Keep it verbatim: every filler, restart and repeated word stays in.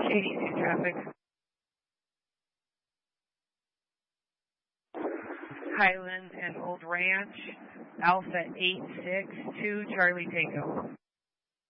K D two traffic. Highlands and Old Ranch, Alpha eight six two, Charlie Tango.